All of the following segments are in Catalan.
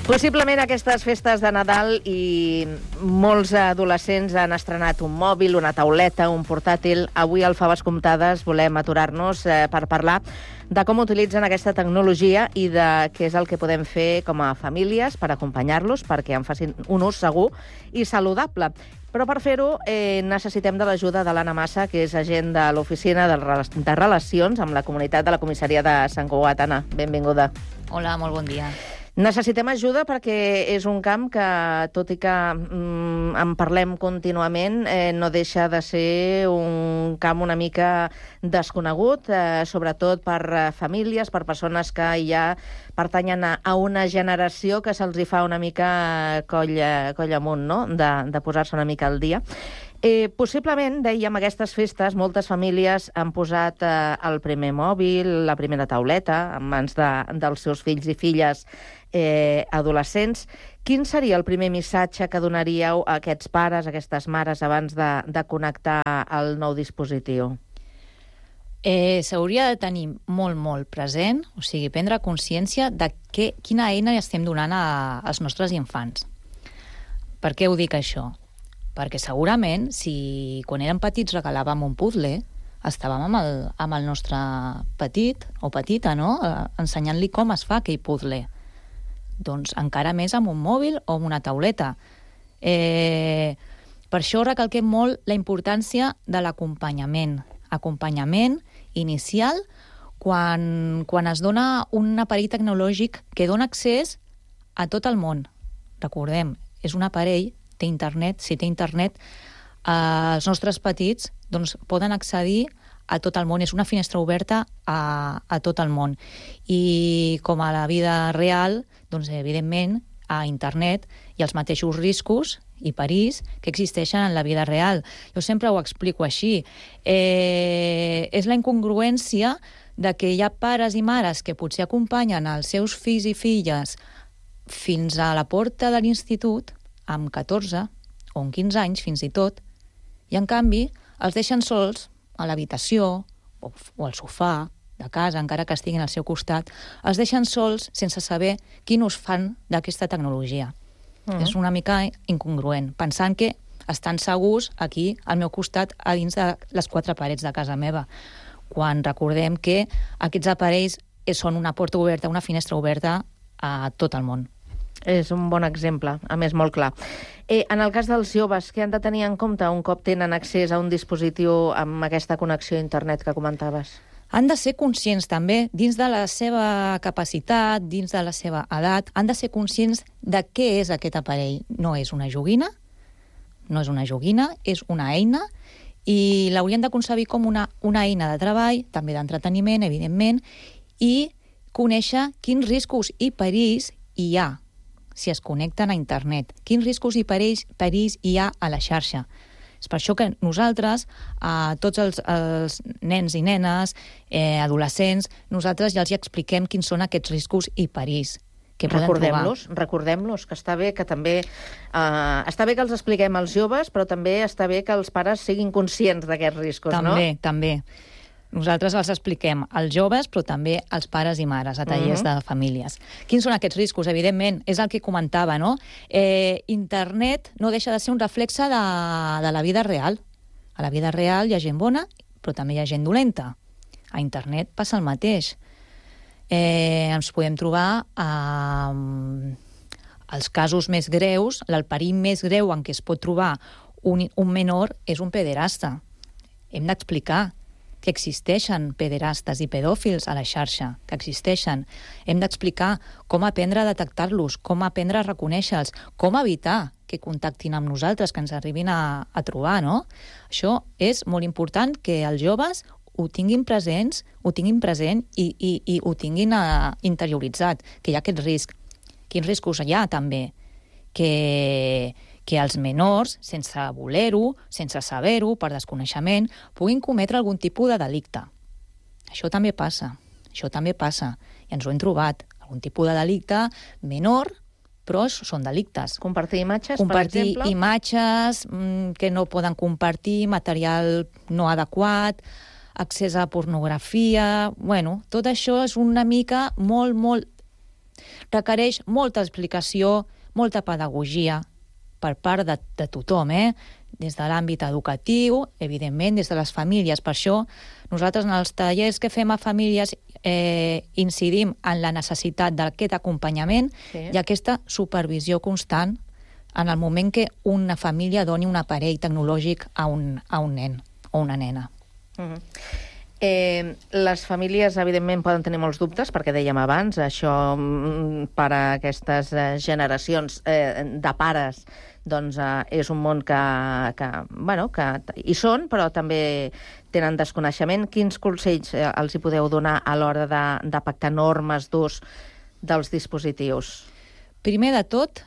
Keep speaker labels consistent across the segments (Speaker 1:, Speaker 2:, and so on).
Speaker 1: Possiblement aquestes festes de Nadal i molts adolescents han estrenat un mòbil, una tauleta, un portàtil. Avui al Faves Comptades volem aturar-nos per parlar de com utilitzen aquesta tecnologia i de què és el que podem fer com a famílies per acompanyar-los perquè en facin un ús segur i saludable. Però per fer-ho necessitem de l'ajuda de l'Anna Massa, que és agent de l'Oficina de Relacions amb la comunitat de la comissaria de Sant Cugat. Anna, benvinguda.
Speaker 2: Hola, molt bon dia.
Speaker 1: Necessitem ajuda perquè és un camp que, tot i que en parlem contínuament, no deixa de ser un camp una mica desconegut, sobretot per famílies, per persones que ja pertanyen a una generació que se'ls hi fa una mica coll amunt, no?, de posar-se una mica al dia. Possiblement, dèiem, aquestes festes, moltes famílies han posat el primer mòbil, la primera tauleta, en mans dels seus fills i filles adolescents. Quin seria el primer missatge que donaríeu a aquests pares, a aquestes mares, abans de connectar el nou dispositiu?
Speaker 2: S'hauria de tenir molt present, o sigui, prendre consciència de quina eina estem donant als nostres infants. Per què ho dic això? Perquè segurament, si quan érem petits regalàvem un puzzle, estàvem amb el nostre petit o petita, no?, ensenyant-li com es fa aquell puzzle. Doncs encara més amb un mòbil o amb una tauleta. Per això recalquem molt la importància de l'acompanyament. Acompanyament inicial quan es dona un aparell tecnològic que dona accés a tot el món. Recordem, és un aparell, té internet, si té internet, els nostres petits doncs, poden accedir a tot el món. És una finestra oberta a tot el món. I com a la vida real, doncs, evidentment, a internet hi ha els mateixos riscos i perills que existeixen en la vida real. Jo sempre ho explico així. És la incongruència de que hi ha pares i mares que potser acompanyen els seus fills i filles fins a la porta de l'institut, amb 14 o amb 15 anys, fins i tot, i en canvi els deixen sols a l'habitació o al sofà de casa, encara que estiguin al seu costat, els deixen sols sense saber quin ús fan d'aquesta tecnologia. És una mica incongruent, pensant que estan segurs aquí, al meu costat, a dins de les 4 parets de casa meva, quan recordem que aquests aparells són una porta oberta, una finestra oberta a tot el món.
Speaker 1: És un bon exemple, a més molt clar. En el cas dels joves, què han de tenir en compte un cop tenen accés a un dispositiu amb aquesta connexió a internet que comentaves?
Speaker 2: Han de ser conscients també, dins de la seva capacitat, dins de la seva edat, han de ser conscients de què és aquest aparell. No és una joguina, és una eina, i l'haurien de concebir com una eina de treball, també d'entreteniment, evidentment, i conèixer quins riscos i perills hi ha si es connecten a internet. Quins riscos i perills hi ha a la xarxa. És per això que nosaltres, a tots els nens i nenes, adolescents, nosaltres ja els expliquem quins són aquests riscos i perills que poden trobar.
Speaker 1: Recordem-los, que està bé que també està bé que els expliquem als joves, però també està bé que els pares siguin conscients d'aquests riscos, no?
Speaker 2: També. Nosaltres els expliquem als joves, però també als pares i mares, a tallers de famílies. Quins són aquests riscos? Evidentment, és el que comentava, no? Internet no deixa de ser un reflexe de la vida real. A la vida real hi ha gent bona, però també hi ha gent dolenta. A internet passa el mateix. Ens podem trobar els casos més greus, el perill més greu en què es pot trobar un menor és un pederasta. Hem d'explicar que existeixen pederastes i pedòfils a la xarxa, que existeixen. Hem d'explicar com aprendre a detectar-los, com aprendre a reconèixer-los, com evitar que contactin amb nosaltres, que ens arribin a trobar, no? Això és molt important que els joves ho tinguin present i ho tinguin interioritzat, que hi ha aquest risc. Quins riscos hi ha, també? Que els menors, sense voler-ho, sense saber-ho, per desconeixement, puguin cometre algun tipus de delicte. Això també passa. I ens ho hem trobat. Algun tipus de delicte menor, però són delictes.
Speaker 1: Compartir imatges, per exemple?
Speaker 2: Compartir imatges que no poden compartir, material no adequat, accés a pornografia... Bueno, tot això és una mica molt requereix molta explicació, molta pedagogia per part de tothom, des de l'àmbit educatiu, evidentment, des de les famílies. Per això, nosaltres en els tallers que fem a famílies incidim en la necessitat d'aquest acompanyament i aquesta supervisió constant en el moment que una família doni un aparell tecnològic a un nen o una nena.
Speaker 1: Les famílies, evidentment, poden tenir molts dubtes, perquè dèiem abans, això per a aquestes generacions de pares doncs és un món que hi són, però també tenen desconeixement. Quins consells els hi podeu donar a l'hora de pactar normes d'ús dels dispositius?
Speaker 2: Primer de tot,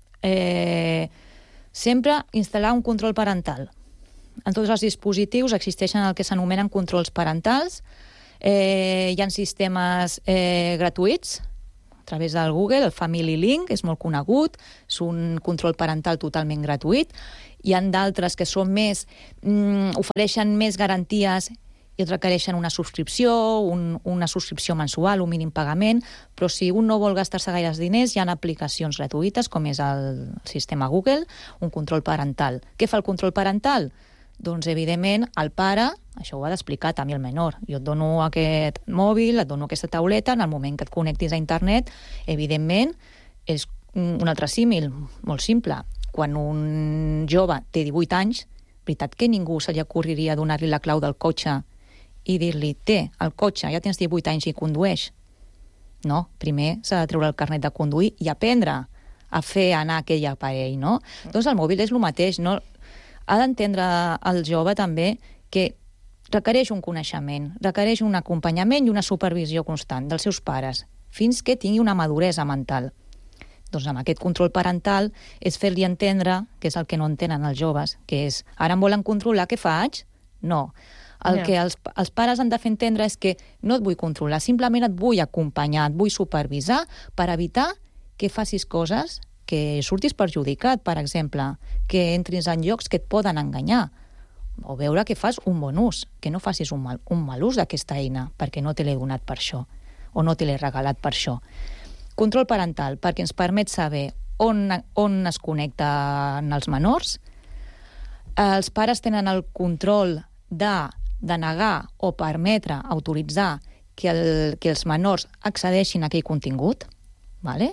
Speaker 2: sempre instal·lar un control parental. En tots els dispositius existeixen el que s'anomenen controls parentals. Hi ha sistemes gratuïts a través del Google, el Family Link, és molt conegut, és un control parental totalment gratuït. Hi ha d'altres que són ofereixen més garanties i requereixen una subscripció mensual, un mínim pagament, però si un no vol gastar-se gaires diners, hi ha aplicacions gratuïtes, com és el sistema Google, un control parental. Què fa el control parental? Doncs, evidentment, el pare, això ho ha d'explicar també el menor. Jo et dono aquest mòbil, et dono aquesta tauleta, en el moment que et connectis a internet, evidentment, és un altre símil, molt simple. Quan un jove té 18 anys, veritat que ningú se li ocorreria donar-li la clau del cotxe i dir-li, el cotxe, ja tens 18 anys i condueix. No, primer s'ha de treure el carnet de conduir i aprendre a fer anar aquell aparell, no? Doncs el mòbil és el mateix, no? Ha d'entendre el jove també que requereix un coneixement, requereix un acompanyament i una supervisió constant dels seus pares, fins que tingui una maduresa mental. Doncs amb aquest control parental és fer-li entendre, que és el que no entenen els joves, que és, ara em volen controlar, què faig? No. El que els pares han de fer entendre és que no et vull controlar, simplement et vull acompanyar, et vull supervisar per evitar que facis coses que surtis perjudicat, per exemple, que entris en llocs que et poden enganyar, o veure que fas un bon ús, que no facis un mal ús d'aquesta eina, perquè no te l'he donat per això, o no te l'he regalat per això. Control parental, perquè ens permet saber on es connecten els menors. Els pares tenen el control de denegar o permetre, autoritzar que els menors accedeixin a aquell contingut, ¿vale?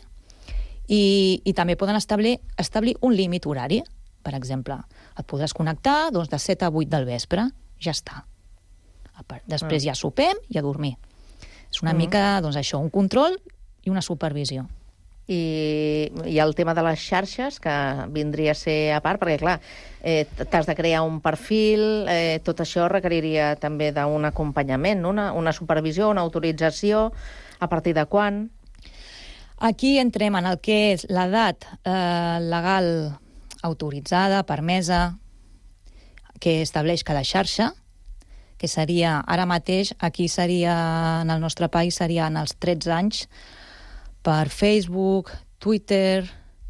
Speaker 2: I també poden establir un límit horari. Per exemple, et podràs connectar de 7 a 8 del vespre, ja està. Després ja sopem i a dormir. És una mica, això, un control i una supervisió.
Speaker 1: I el tema de les xarxes, que vindria a ser a part, perquè, clar, t'has de crear un perfil, tot això requeriria també d'un acompanyament, una supervisió, una autorització, a partir de quan?
Speaker 2: Aquí entrem en el que és l'edat legal autoritzada, permesa, que estableix cada xarxa, que seria, ara mateix, aquí seria, en el nostre país, serien els 13 anys per Facebook, Twitter,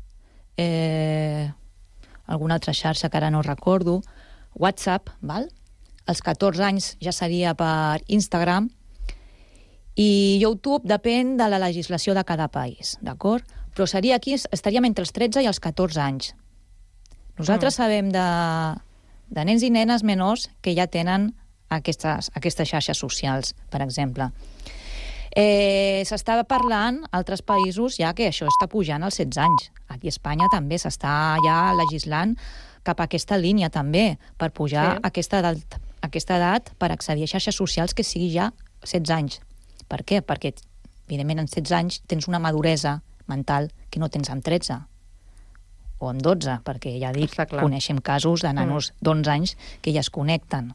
Speaker 2: alguna altra xarxa que ara no recordo, WhatsApp, val? Els 14 anys ja seria per Instagram, i YouTube depèn de la legislació de cada país, d'acord? Però seria aquí, estaríem entre els 13 i els 14 anys. Nosaltres sabem de nens i nenes menors que ja tenen aquestes xarxes socials, per exemple. S'estava parlant a altres països ja que això està pujant als 16 anys. Aquí a Espanya també s'està ja legislant cap a aquesta línia també, per pujar aquesta edat per accedir a xarxes socials que sigui ja 16 anys. Per què? Perquè, evidentment, en 16 anys tens una maduresa mental que no tens amb 13 o amb 12, perquè ja dic, coneixem casos de nanos d'11 anys que ja es connecten.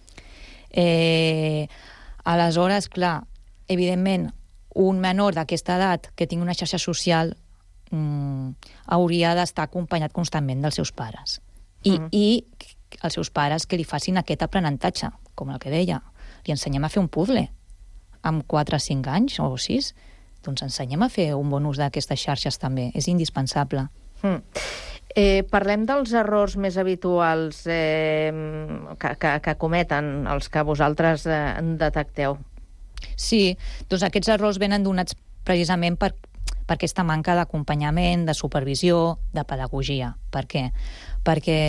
Speaker 2: Aleshores, clar, evidentment, un menor d'aquesta edat que tingui una xarxa social hauria d'estar acompanyat constantment dels seus pares. I els seus pares que li facin aquest aprenentatge, com el que deia. Li ensenyem a fer un puzzle amb 4 o 5 anys o 6, doncs ensenyem a fer un bon ús d'aquestes xarxes també. És indispensable.
Speaker 1: Parlem dels errors més habituals que cometen els que vosaltres detecteu.
Speaker 2: Sí, doncs aquests errors venen donats precisament per per aquesta manca d'acompanyament, de supervisió, de pedagogia. Per què? Perquè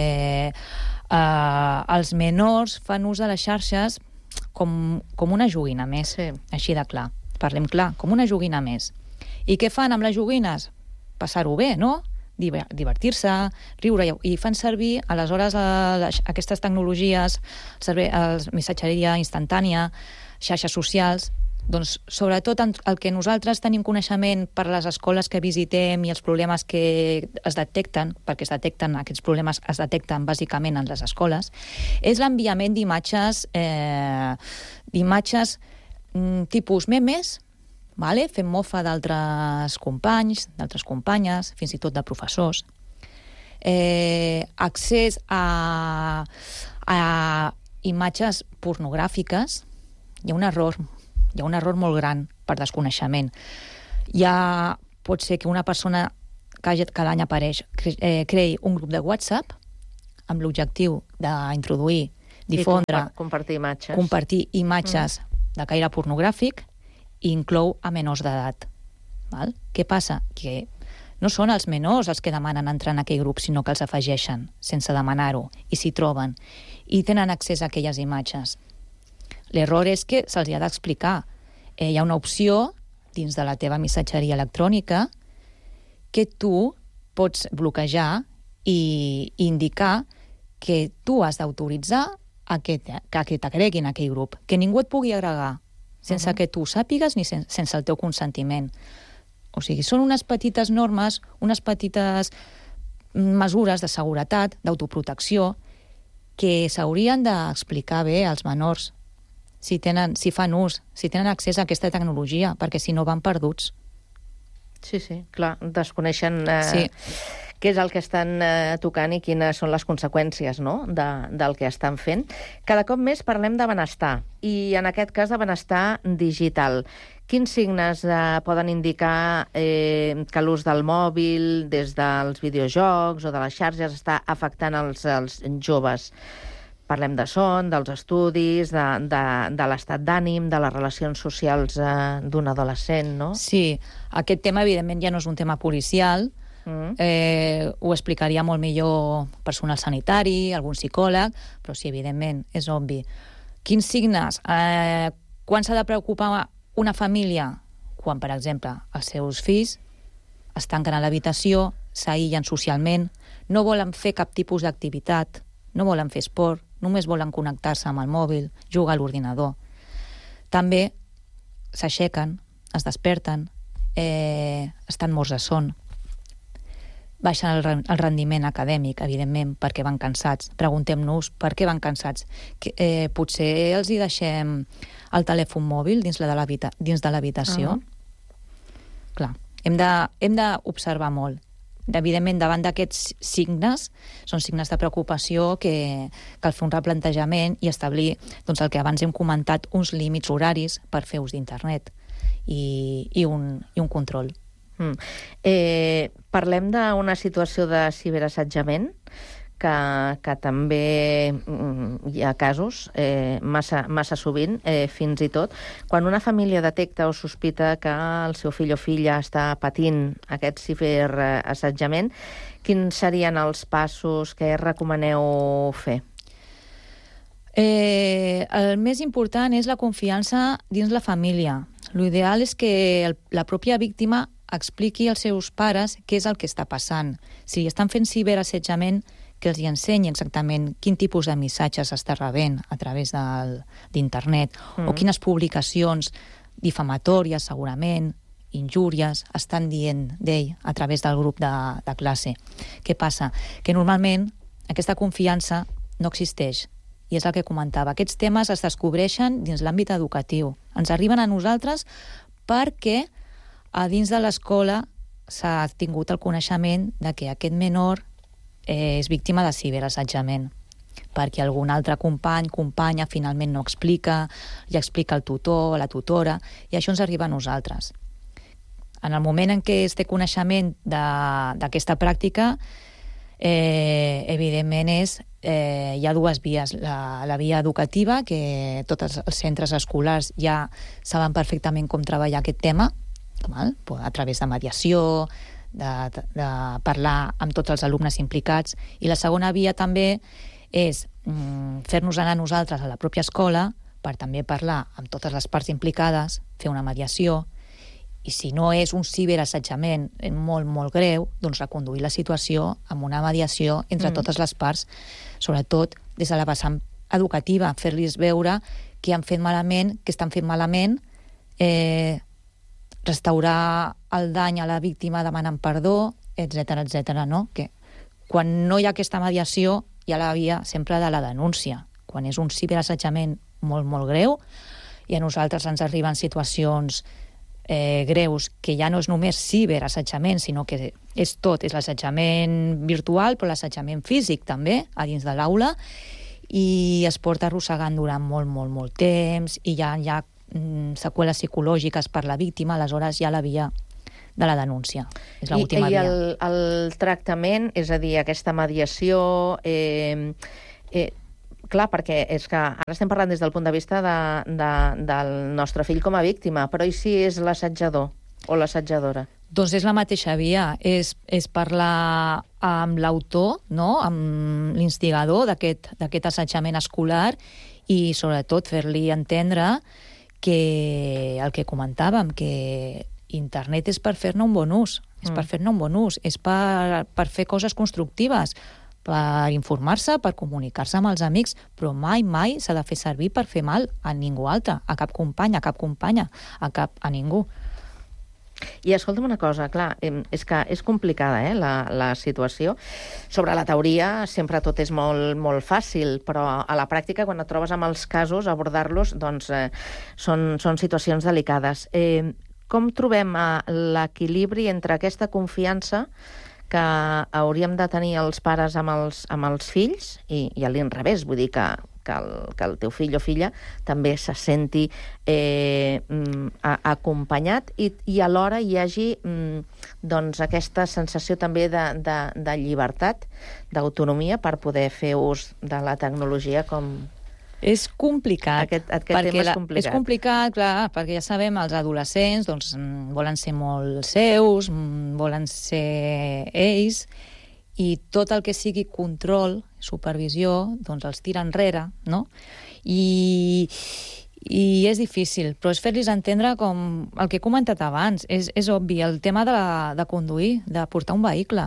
Speaker 2: els menors fan ús de les xarxes com una joguina més, així de clar. Parlem clar, com una joguina més. I què fan amb les joguines? Passar-ho bé, no? Divertir-se, riure, i fan servir aleshores aquestes tecnologies, missatgeria instantània, xarxes socials. Doncs sobretot el que nosaltres tenim coneixement per les escoles que visitem i els problemes que es detecten, perquè aquests problemes es detecten bàsicament en les escoles, és l'enviament d'imatges tipus memes, fent mofa d'altres companys, d'altres companyes, fins i tot de professors. Accés a imatges pornogràfiques. Hi ha un error molt gran per desconeixement. Pot ser que una persona que cada any apareix creï un grup de WhatsApp amb l'objectiu d'introduir, difondre, compartir imatges de caire pornogràfic i inclou a menors d'edat. Què passa? Que no són els menors els que demanen entrar en aquell grup, sinó que els afegeixen sense demanar-ho i s'hi troben i tenen accés a aquelles imatges. L'error és que se'ls ha d'explicar. Hi ha una opció dins de la teva missatgeria electrònica que tu pots bloquejar i indicar que tu has d'autoritzar que t'agreguin a aquell grup, que ningú et pugui agregar sense que tu ho sàpigues ni sense el teu consentiment. O sigui, són unes petites normes, unes petites mesures de seguretat, d'autoprotecció, que s'haurien d'explicar bé als menors si fan ús, si tenen accés a aquesta tecnologia, perquè si no van perduts.
Speaker 1: Sí, clar, desconeixen què és el que estan tocant i quines són les conseqüències, no?, del que estan fent. Cada cop més parlem de benestar, i en aquest cas de benestar digital. Quins signes poden indicar que l'ús del mòbil, des dels videojocs o de les xarxes, està afectant els joves? Parlem de son, dels estudis, de l'estat d'ànim, de les relacions socials d'un adolescent, no?
Speaker 2: Sí, aquest tema, evidentment, ja no és un tema policial. Ho explicaria molt millor personal sanitari, algun psicòleg, però sí, evidentment, és obvi. Quins signes? Quan s'ha de preocupar una família? Quan, per exemple, els seus fills es tanquen a l'habitació, s'aïllen socialment, no volen fer cap tipus d'activitat, no volen fer esport, només volen connectar-se amb el mòbil, jugar a l'ordinador. També s'aixequen, es desperten, estan morts de son. Baixen el rendiment acadèmic, evidentment, perquè van cansats. Preguntem-nos per què van cansats. Potser els hi deixem el telèfon mòbil dins de l'habitació? Clar, hem d'observar molt. Evidentment, davant d'aquests signes, són signes de preocupació que cal fer un replantejament i establir, doncs, el que abans hem comentat, uns límits horaris per fer ús d'internet i un control.
Speaker 1: Parlem d'una situació de ciberassetjament, que també hi ha casos, massa sovint, fins i tot. Quan una família detecta o sospita que el seu fill o filla està patint aquest ciberassetjament, quins serien els passos que recomaneu fer?
Speaker 2: El més important és la confiança dins la família. L'ideal és que la pròpia víctima expliqui als seus pares què és el que està passant. Si estan fent ciberassetjament, que els hi ensenyi exactament quin tipus de missatges està rebent a través d'internet o quines publicacions difamatòries, segurament, injúries, estan dient d'ell a través del grup de classe. Què passa? Que normalment aquesta confiança no existeix. I és el que comentava. Aquests temes es descobreixen dins l'àmbit educatiu. Ens arriben a nosaltres perquè a dins de l'escola s'ha tingut el coneixement de que aquest menor és víctima de ciberassetjament, perquè algun altre companya, finalment no explica, ja explica el tutor, la tutora, i això ens arriba a nosaltres. En el moment en què es té coneixement d'aquesta pràctica, evidentment hi ha dues vies. La via educativa, que tots els centres escolars ja saben perfectament com treballar aquest tema, a través de mediació, de parlar amb tots els alumnes implicats. I la segona via també és fer-nos anar nosaltres a la pròpia escola per també parlar amb totes les parts implicades, fer una mediació, i si no és un ciberassetjament molt, molt greu, doncs reconduir la situació amb una mediació entre totes les parts, sobretot des de la vessant educativa, fer-los veure què han fet malament, què estan fent malament, restaurar el dany a la víctima demanant perdó, etc., no? Que quan no hi ha aquesta mediació hi ha la via sempre de la denúncia. Quan és un ciberassetjament molt, molt greu, i a nosaltres ens arriben situacions greus, que ja no és només ciberassetjament, sinó que és tot, és l'assetjament virtual, però l'assetjament físic també, a dins de l'aula, i es porta arrossegant durant molt, molt, molt temps, i ja hi ha seqüeles psicològiques per la víctima, aleshores hi ha la via de la denúncia. És l'última via.
Speaker 1: I el tractament, és a dir, aquesta mediació... Clar, perquè és que ara estem parlant des del punt de vista del nostre fill com a víctima, però i si és l'assetjador o l'assetjadora?
Speaker 2: Doncs és la mateixa via, és parlar amb l'autor, no? Amb l'instigador d'aquest assetjament escolar, i sobretot fer-li entendre que el que comentàvem, que internet és per fer-ne un bon ús, és per fer coses constructives, per informar-se, per comunicar-se amb els amics, però mai s'ha de fer servir per fer mal a ningú altre, a cap company, a cap companya, a ningú.
Speaker 1: I escolta'm una cosa, clar, és que és complicada la situació. Sobre la teoria sempre tot és molt, molt fàcil, però a la pràctica, quan et trobes amb els casos, abordar-los, doncs són situacions delicades. Com trobem l'equilibri entre aquesta confiança que hauríem de tenir els pares amb els fills i a l'inrevés, vull dir que el teu fill o filla també se senti acompanyat i alhora hi hagi doncs aquesta sensació també de llibertat, d'autonomia per poder fer ús de la tecnologia com...
Speaker 2: És complicat.
Speaker 1: Aquest tema és complicat.
Speaker 2: És complicat, clar, perquè ja sabem, els adolescents doncs, volen ser molt seus, volen ser ells, i tot el que sigui control, supervisió, doncs els tira enrere, no? I és difícil, però és fer-los entendre com el que he comentat abans. És obvi, el tema de conduir, de portar un vehicle.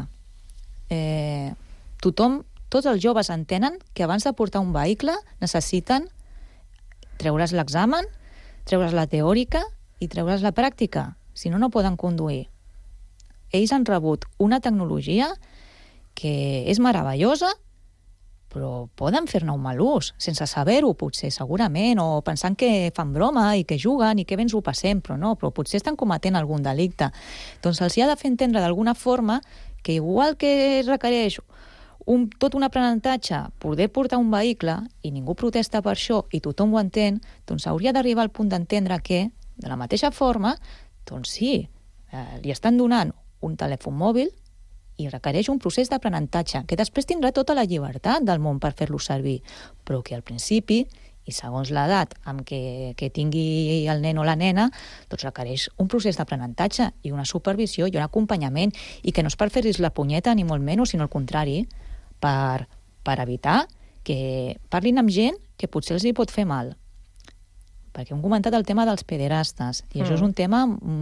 Speaker 2: Tots els joves entenen que abans de portar un vehicle necessiten treure's l'examen, treure's la teòrica i treure's la pràctica. Si no, no poden conduir. Ells han rebut una tecnologia que és meravellosa, però poden fer-ne un mal ús, sense saber-ho, potser, segurament, o pensant que fan broma i que juguen i que bé ens ho passem, però potser estan cometent algun delicte. Doncs els hi ha de fer entendre d'alguna forma que igual que requereix tot un aprenentatge, poder portar un vehicle, i ningú protesta per això, i tothom ho entén, doncs hauria d'arribar al punt d'entendre que, de la mateixa forma, doncs sí, li estan donant un telèfon mòbil i requereix un procés d'aprenentatge, que després tindrà tota la llibertat del món per fer-lo servir, però que al principi, i segons l'edat amb què tingui el nen o la nena, doncs requereix un procés d'aprenentatge i una supervisió i un acompanyament, i que no és per fer-los la punyeta, ni molt menys, sinó al contrari, per evitar que parlin amb gent que potser els hi pot fer mal. Perquè hem comentat el tema dels pederastes, i això és un tema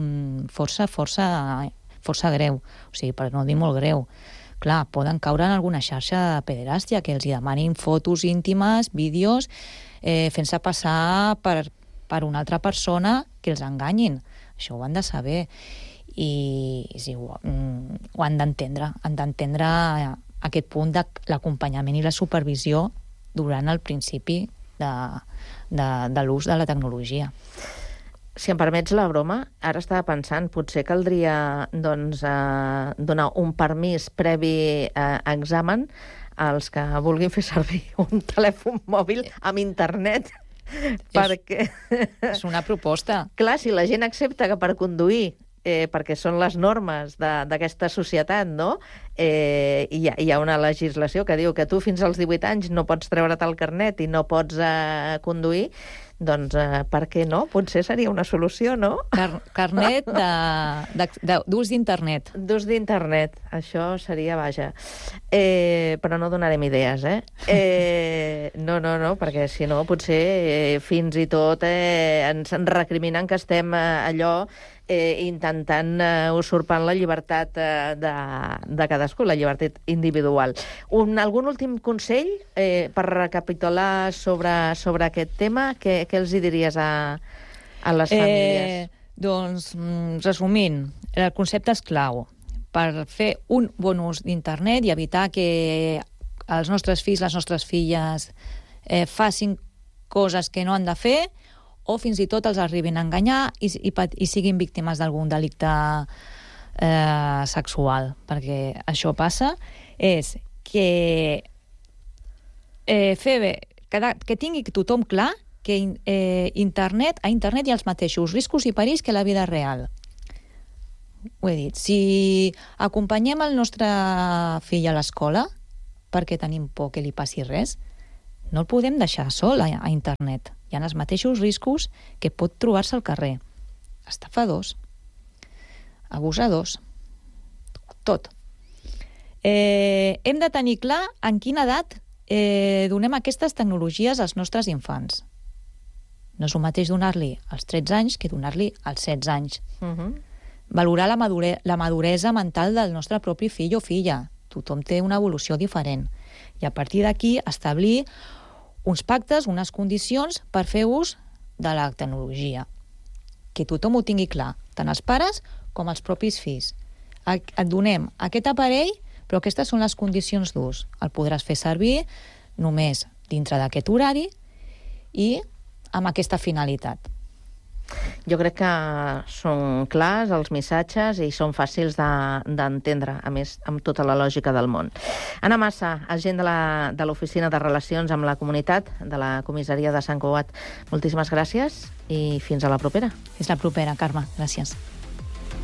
Speaker 2: força greu, o sigui, per no dir molt greu. Clar, poden caure en alguna xarxa de pederàstia, que els hi demanin fotos íntimes, vídeos, fent-se passar per una altra persona que els enganyin. Això ho han de saber. I sí, ho han d'entendre aquest punt de l'acompanyament i la supervisió durant el principi de l'ús de la tecnologia.
Speaker 1: Si em permets la broma, ara estava pensant, potser caldria donar un permís previ a examen als que vulguin fer servir un telèfon mòbil amb internet, perquè...
Speaker 2: És una proposta.
Speaker 1: Clar, si la gent accepta que per conduir perquè són les normes d'aquesta societat, no? Hi ha una legislació que diu que tu fins als 18 anys no pots treure't el carnet i no pots conduir, Doncs per què no? Potser seria una solució, no?
Speaker 2: Carnet d'ús d'internet.
Speaker 1: D'ús d'internet. Això seria, vaja. Però no donarem idees, No, perquè si no potser fins i tot ens recriminen que estem allò intentant usurpant la llibertat de cadascú, la llibertat individual. Algun últim consell per recapitular sobre aquest tema? Què els hi diries a les famílies?
Speaker 2: Doncs, resumint, el concepte és clau. Per fer un bon ús d'internet i evitar que els nostres fills, les nostres filles facin coses que no han de fer, o fins i tot els arribin a enganyar i siguin víctimes d'algun delicte sexual. Perquè això passa, és que que tingui tothom clar que a internet hi ha els mateixos riscos i perills que la vida real. Ho he dit, si acompanyem el nostre fill a l'escola perquè tenim por que li passi res, no el podem deixar sol a internet. Hi ha els mateixos riscos que pot trobar-se al carrer. Estafadors, abusadors, tot. Hem de tenir clar en quina edat donem aquestes tecnologies als nostres infants. No és el mateix donar-li als 13 anys que donar-li als 16 anys. Valorar la maduresa mental del nostre propi fill o filla. Tothom té una evolució diferent. I a partir d'aquí establir uns pactes, unes condicions per fer ús de la tecnologia. Que tothom ho tingui clar, tant els pares com els propis fills. Et donem aquest aparell, però aquestes són les condicions d'ús. El podràs fer servir només dintre d'aquest horari i amb aquesta finalitat.
Speaker 1: Jo crec que són clars els missatges i són fàcils d'entendre, a més, amb tota la lògica del món. Anna Massa, agent de l'Oficina de Relacions amb la Comunitat de la Comissaria de Sant Cugat. Moltíssimes gràcies i fins a la propera.
Speaker 2: Fins la propera, Carme. Gràcies.